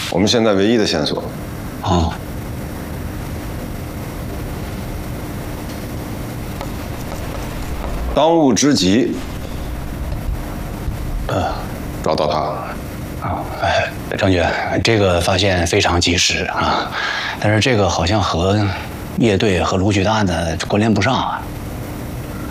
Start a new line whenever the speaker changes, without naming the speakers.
我们现在唯一的线索。
哦，
当务之急，找到他。
啊，哎，张局，这个发现非常及时啊，但是这个好像和叶队和卢局的案子关联不上啊。